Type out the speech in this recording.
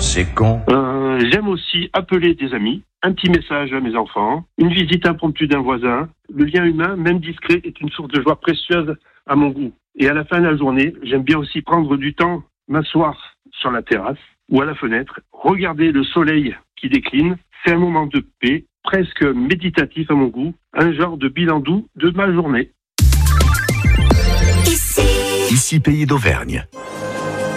C'est con. J'aime aussi appeler des amis, un petit message à mes enfants, une visite impromptue d'un voisin. Le lien humain, même discret, est une source de joie précieuse à mon goût. Et à la fin de la journée, j'aime bien aussi prendre du temps, m'asseoir sur la terrasse ou à la fenêtre, regarder le soleil qui décline. C'est un moment de paix, presque méditatif à mon goût, un genre de bilan doux de ma journée. Ici Pays d'Auvergne.